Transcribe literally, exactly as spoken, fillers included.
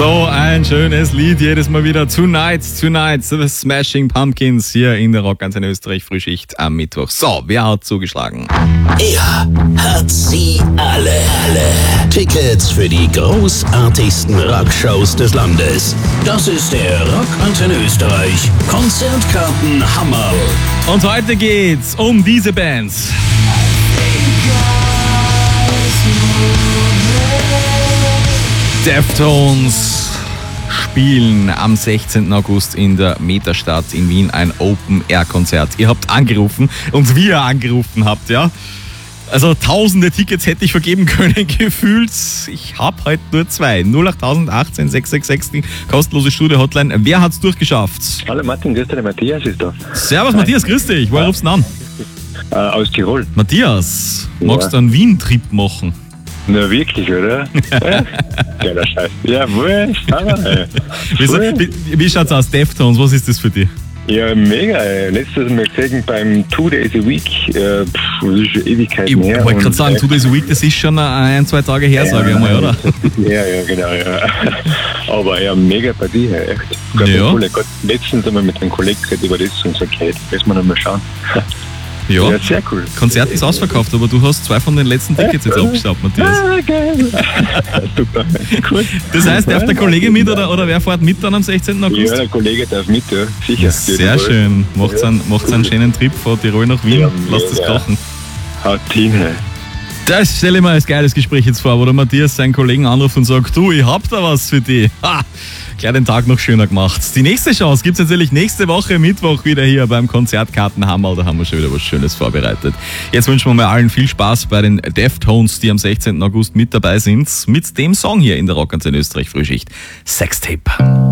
So ein schönes Lied, jedes Mal wieder. Tonight, Tonight, The Smashing Pumpkins hier in der Rockantenne Österreich Frühschicht am Mittwoch. So, wer hat zugeschlagen? Er hat sie alle, alle. Tickets für die großartigsten Rockshows des Landes. Das ist der Rockantenne Österreich Konzertkartenhammer. Und heute geht's um diese Bands. Deftones spielen am sechzehnten August in der Metastadt in Wien ein Open-Air-Konzert. Ihr habt angerufen und wir angerufen habt, ja. Also tausende Tickets hätte ich vergeben können, gefühlt. Ich habe heute nur zwei. null acht achtzehn sechs sechs sechs, die kostenlose Studio-Hotline. Wer hat's durchgeschafft? Hallo Martin, grüß dich, der Matthias ist da. Servus Matthias, grüß dich. Woher rufst du an? Äh, aus Tirol. Matthias, Ja. magst du einen Wien-Trip machen? Na wirklich, oder? Ja, geiler Scheiß. Jawohl, aber, Wie, wie, wie schaut's aus, Deftones? Was ist das für dich? Ja, mega. Ey. Letztes Mal gesehen beim Two Days a Week. Äh, pff, das ist schon Ewigkeiten Ich her. wollte gerade und, sagen, äh, Two Days a Week, das ist schon ein, zwei Tage her, sage ich einmal, oder? Ja, ja, genau, ja. Aber ja, mega Partie, ey, echt. Gott, Ja. cool. Ich hab letztens einmal mit einem Kollegen geredet über das und gesagt, hey, das müssen wir noch mal schauen. Ja, Ja, sehr cool. Konzert ist ausverkauft, aber du hast zwei von den letzten Tickets jetzt abgestaubt, Matthias. Ah, geil. Super, cool. Das heißt, darf der Kollege mit oder, oder wer fährt mit dann am sechzehnten Ja, August? der Kollege darf mit, ja. Sicher. Sehr schön. Macht's einen, macht's einen schönen Trip von Tirol nach Wien. Ja, Lasst es mega. krachen. Haut hin, hey. Das stelle ich mir als geiles Gespräch jetzt vor, wo der Matthias seinen Kollegen anruft und sagt, du, ich hab da was für dich. Ha! Gleich den Tag noch schöner gemacht. Die nächste Chance gibt's natürlich nächste Woche Mittwoch wieder hier beim Konzertkartenhammer. Da haben wir schon wieder was Schönes vorbereitet. Jetzt wünschen wir mal allen viel Spaß bei den Deftones, die am sechzehnten August mit dabei sind. Mit dem Song hier in der Rockantenne Österreich Frühschicht. Sextape.